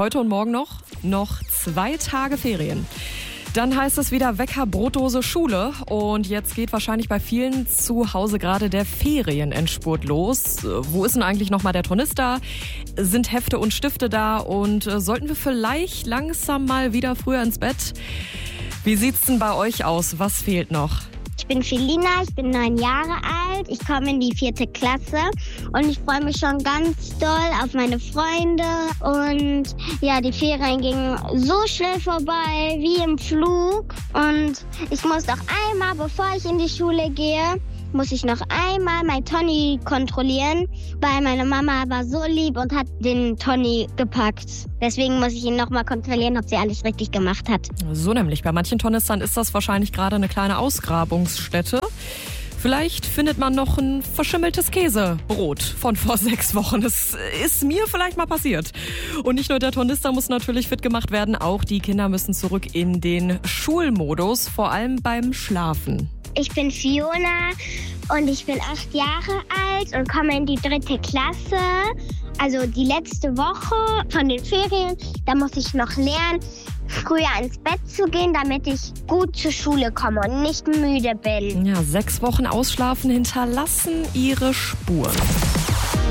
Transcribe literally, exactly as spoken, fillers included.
Heute und morgen noch, noch zwei Tage Ferien. Dann heißt es wieder Wecker, Brotdose, Schule. Und jetzt geht wahrscheinlich bei vielen zu Hause gerade der Ferienendspurt los. Wo ist denn eigentlich nochmal der Tornister? Sind Hefte und Stifte da? Und sollten wir vielleicht langsam mal wieder früher ins Bett? Wie sieht's denn bei euch aus? Was fehlt noch? Ich bin Felina, ich bin neun Jahre alt, ich komme in die vierte Klasse und ich freue mich schon ganz doll auf meine Freunde. Und ja, die Ferien gingen so schnell vorbei wie im Flug. Und ich muss noch einmal, bevor ich in die Schule gehe, muss ich noch einmal mein Toni kontrollieren, weil meine Mama war so lieb und hat den Toni gepackt. Deswegen muss ich ihn noch mal kontrollieren, ob sie alles richtig gemacht hat. So nämlich. Bei manchen Tornistern ist das wahrscheinlich gerade eine kleine Ausgrabungsstätte. Vielleicht findet man noch ein verschimmeltes Käsebrot von vor sechs Wochen. Das ist mir vielleicht mal passiert. Und nicht nur der Tornister muss natürlich fit gemacht werden, auch die Kinder müssen zurück in den Schulmodus, vor allem beim Schlafen. Ich bin Fiona und ich bin acht Jahre alt und komme in die dritte Klasse. Also die letzte Woche von den Ferien, da muss ich noch lernen, früher ins Bett zu gehen, damit ich gut zur Schule komme und nicht müde bin. Ja, sechs Wochen Ausschlafen hinterlassen ihre Spuren.